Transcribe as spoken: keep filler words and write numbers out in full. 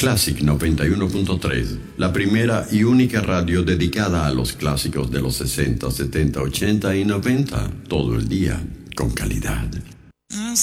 Classic noventa y uno punto tres, la primera y única radio dedicada a los clásicos de los sesenta, setenta, ochenta y noventa, todo el día, con calidad. I'm